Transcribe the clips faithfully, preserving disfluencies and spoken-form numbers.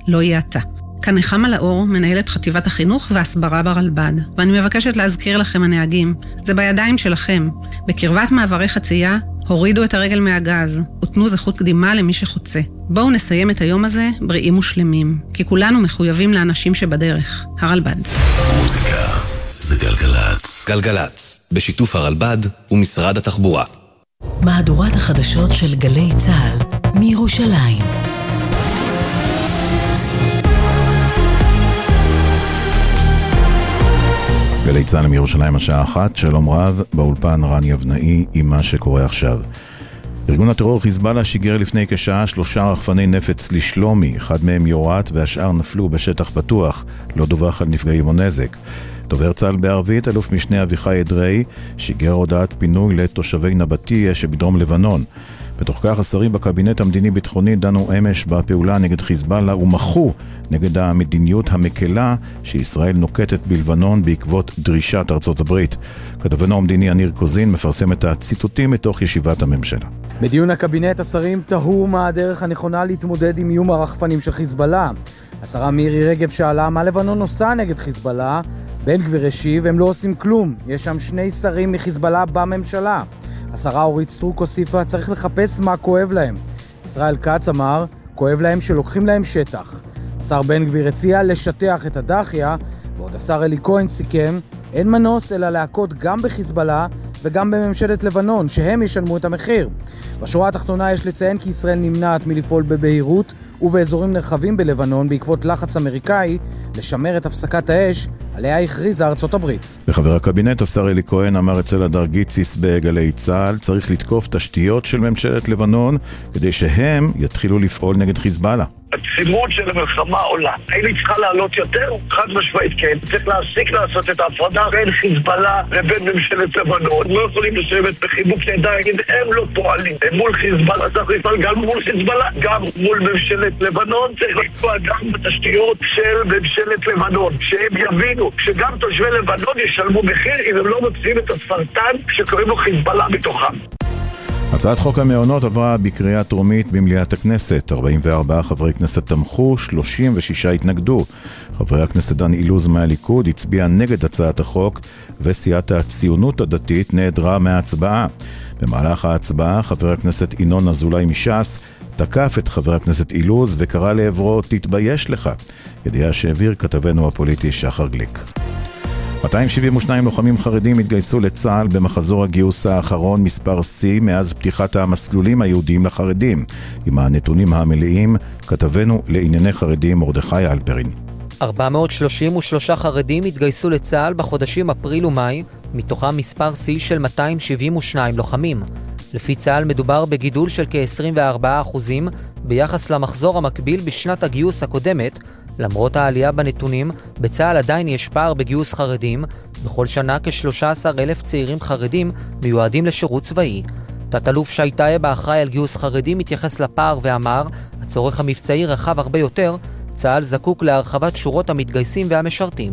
לא יהיה אתה. כאן נחמה לאור, מנהלת חטיבת החינוך והסברה ברלב"ד, ואני מבקשת להזכיר לכם הנהגים, זה בידיים שלכם. בקרבת מעברי חצייה, הורידו את הרגל מהגז, ותנו זכות קדימה למי שחוצה. בואו נסיים את היום הזה בריאים ושלמים, כי כולנו מחויבים לאנשים שבדרך. הרלב"ד. מוזיקה זה גלגלץ. גלגלץ, בשיתוף הרלב"ד ומשרד התחבורה. מהדורת החדשות של גלי צהל מירושלים. גלי צהל מירושלים השעה אחת, שלום רב, באולפן רן יבנאי עם מה שקורה עכשיו. ארגון הטרור חיזבאללה שיגר לפני כשעה שלושה רחפני נפץ לשלומי, אחד מהם יורט והשאר נפלו בשטח פתוח, לא דווח על נפגעים או נזק. דובר צה"ל בערבית, אלוף משנה אביחי אדרי, שיגר הודעת פינוי לתושבי נבטיה שבדרום לבנון. בתוך כך השרים בקבינט המדיני-ביטחוני דנו אמש בפעולה נגד חיזבאללה ומחו נגד המדיניות המקלה שישראל נוקטת בלבנון בעקבות דרישת ארצות הברית. כתבנו המדיני יניר קוזין מפרסם את הציטוטים מתוך ישיבת הממשלה. בדיון הקבינט השרים תהו מה הדרך הנכונה להתמודד עם איום הרחפנים של חיזבאללה. השרה מירי רגב שאלה מה לבנון עושה נגד חיזבאללה. בן גביר השיב, הם לא עושים כלום. יש שם שני שרים מחיזבאללה בממשלה. השרה אורית סטרוק הוסיפה, צריך לחפש מה כואב להם. ישראל כץ אמר, כואב להם שלוקחים להם שטח. השר בן גביר הציע לשטח את הדחיה, ועוד השר אלי כהן סיכם, אין מנוס אלא להכות גם בחיזבאללה וגם בממשלת לבנון, שהם ישלמו את המחיר. בשורה התחתונה יש לציין כי ישראל נמנעת מלפעול בבהירות ובאזורים נרחבים בלבנון בעקבות לחץ אמריקאי לשמר את הפסקת האש עליה הכריזה ארצות הברית. בחבר הקבינט השר אלי כהן אמר אצל הדר גיציס בגלי צה"ל, צריך לתקוף תשתיות של ממשלת לבנון כדי שהם יתחילו לפעול נגד חיזבאללה. הצימוד של המלחמה עולה. האם היא צריכה לעלות יותר? חד משמעית כן. צריך להפסיק לעשות את ההפרדה בין חיזבאללה לבין ממשלת לבנון. לא יכולים לשבת בחיבוק ידיים, הם לא פועלים. מול חיזבאללה צריך לפעול גם מול חיזבאללה, גם מול ממשלת לבנון. צריך לפעול גם בתשתיות של ממשלת לבנון. שהם יבינו שגם תושבי לבנון ישלמו מחיר אם הם לא מוצאים את הסרטן שקוראים לו חיזבאללה מתוכם. הצעת חוק המעונות עברה בקריאה טרומית במליאת הכנסת. ארבעים וארבעה חברי כנסת תמכו, שלושים ושישה התנגדו. חברי הכנסת דן אילוז מהליכוד הצביע נגד הצעת החוק, וסיעת הציונות הדתית נעדרה מההצבעה. במהלך ההצבעה, חבר הכנסת ינון אזולאי מש"ס תקף את חבר הכנסת אילוז וקרא לעברו, תתבייש לך. ידיעה שהעביר כתבנו הפוליטי שחר גליק. מאתיים שבעים ושניים לוחמים חרדים התגייסו לצה"ל במחזור הגיוס האחרון מספר C מאז פתיחת המסלולים היהודיים לחרדים. עם הנתונים המלאים, כתבנו לענייני חרדים מרדכי אלפרין. ארבע מאות שלושים ושלושה חרדים התגייסו לצה"ל בחודשים אפריל ומאי, מתוכם מספר C של מאתיים שבעים ושניים לוחמים. לפי צה"ל מדובר בגידול של כ-עשרים וארבעה אחוזים ביחס למחזור המקביל בשנת הגיוס הקודמת. למרות העלייה בנתונים, בצה"ל עדיין יש פער בגיוס חרדים. בכל שנה כ-שלושה עשר אלף צעירים חרדים מיועדים לשירות צבאי. תת-אלוף שי טייב, האחראי על גיוס חרדים, התייחס לפער ואמר, הצורך המבצעי רחב הרבה יותר, צה"ל זקוק להרחבת שורות המתגייסים והמשרתים.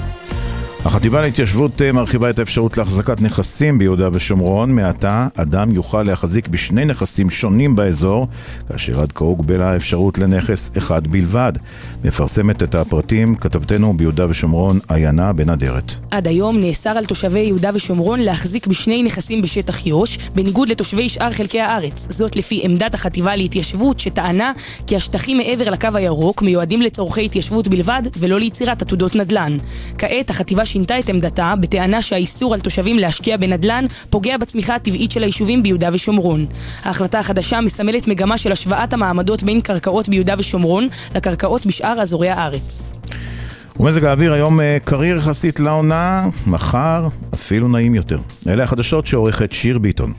החטיבה להתיישבות מרחיבה את האפשרות להחזקת נכסים ביהודה ושומרון. מעתה, אדם יוכל להחזיק בשני נכסים שונים באזור, כאשר עד כה הוגבלה האפשרות לנכס אחד בלבד. מפרסמת את הפרטים כתבתנו ביהודה ושומרון עיינה בן אדרת. עד היום נאסר על תושבי יהודה ושומרון להחזיק בשני נכסים בשטח יו"ש, בניגוד לתושבי שאר חלקי הארץ. זאת לפי עמדת החטיבה להתיישבות, שטענה כי השטחים מעבר לקו הירוק מיועדים לצורכי התיישבות בלבד ולא ליצירת עתודות נדל"ן. כעת החטיבה שינתה את עמדתה בטענה שהאיסור על תושבים להשקיע בנדל"ן פוגע בצמיחה הטבעית של היישובים ביהודה ושומרון. ההחלטה החדשה מסמלת מגמה של השוואת המעמדות בין קרקעות ביהודה ושומרון לקרקעות בשאר אזורי הארץ. ומזג האוויר היום קריר יחסית לעונה, מחר אפילו נעים יותר. אלה החדשות שעורכת שיר ביטון.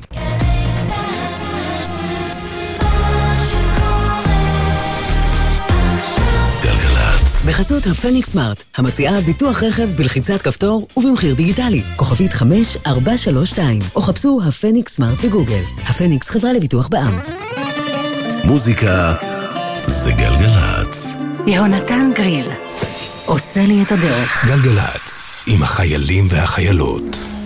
בחסות הפניקס סמארט, המציעה ביטוח רכב בלחיצת כפתור ובמחיר דיגיטלי. כוכבית חמש ארבע שלוש שתיים, או חפשו הפניקס סמארט בגוגל. הפניקס חברה לביטוח בע"מ. מוזיקה זה גלגלץ. יהונתן גריל, עושה לי את הדרך. גלגלץ, עם החיילים והחיילות.